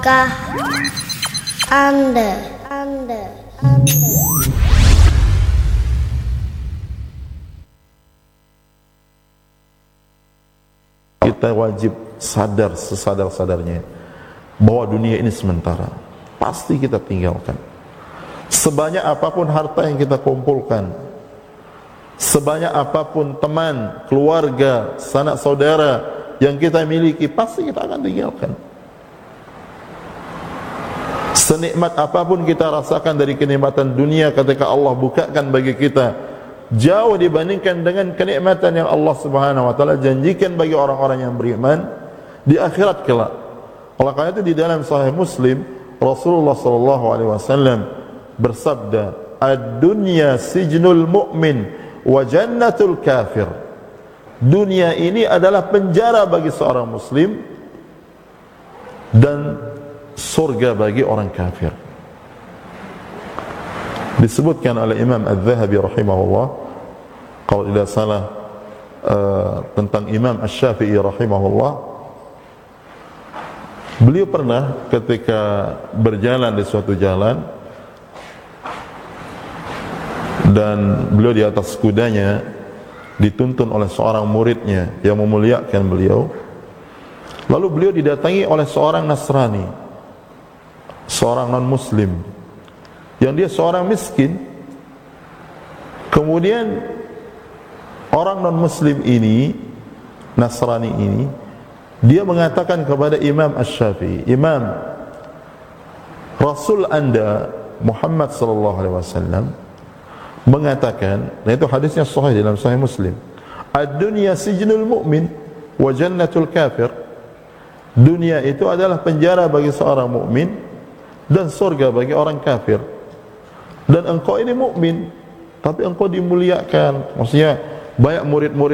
Kah Anda kita wajib sadar sesadar-sadarnya bahwa dunia ini sementara, pasti kita tinggalkan. Sebanyak apapun harta yang kita kumpulkan, sebanyak apapun teman, keluarga, sanak saudara yang kita miliki, pasti kita akan tinggalkan. Senikmat apapun kita rasakan dari kenikmatan dunia ketika Allah bukakan bagi kita, jauh dibandingkan dengan kenikmatan yang Allah Subhanahu wa taala janjikan bagi orang-orang yang beriman di akhirat kelak. Oleh karena itu di dalam Sahih Muslim Rasulullah sallallahu alaihi wasallam bersabda, "Ad-dunya sijnul mu'min wa jannatul kafir." Dunia ini adalah penjara bagi seorang muslim dan surga bagi orang kafir. Disebutkan oleh Imam Al-Zahabi rahimahullah, kalau tidak salah tentang Imam Asy-Syafi'i rahimahullah, beliau pernah ketika berjalan di suatu jalan dan beliau di atas kudanya dituntun oleh seorang muridnya yang memuliakan beliau. Lalu beliau didatangi oleh seorang Nasrani, seorang non-muslim, yang dia seorang miskin. Kemudian orang non-muslim ini, Nasrani ini, dia mengatakan kepada Imam Asy-Syafi'i, "Imam, Rasul Anda Muhammad sallallahu alaihi wasallam mengatakan," dan itu hadisnya sahih dalam Sahih Muslim, "Ad-dunya sijnul mu'min wa jannatul kafir." Dunia itu adalah penjara bagi seorang mukmin dan surga bagi orang kafir. Dan engkau ini mukmin, tapi engkau dimuliakan. Maksudnya banyak murid-murid